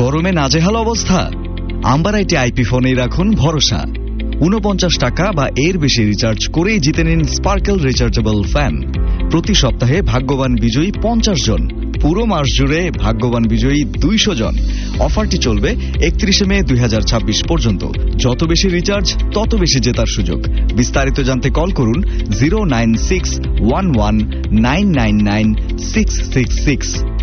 গরমে নাজেহাল অবস্থা? আম্বারাইটি আইপি ফোনেই রাখুন ভরসা। ৪৯ টাকা বা এর বেশি রিচার্জ করেই জিতে নিন স্পার্কেল রিচার্জেবল ফ্যান। প্রতি সপ্তাহে ভাগ্যবান বিজয়ী 50 জন, পুরো মাস জুড়ে ভাগ্যবান বিজয়ী 200 জন। অফারটি চলবে 31 মে 2026 পর্যন্ত। যত বেশি রিচার্জ তত বেশি জেতার সুযোগ। বিস্তারিত জানতে কল করুন 09611999666।